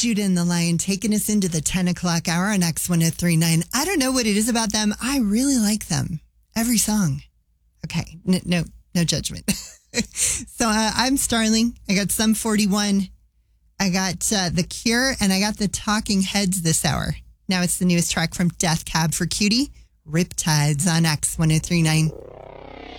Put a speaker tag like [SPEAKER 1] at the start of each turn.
[SPEAKER 1] Judah and the Lion taking us into the 10 o'clock hour on X1039. I don't know what it is about them. I really like them. Every song. Okay. No judgment. So I'm Starling. I got Sum 41. I got The Cure, and I got the Talking Heads this hour. Now it's the newest track from Death Cab for Cutie, Riptides on X1039.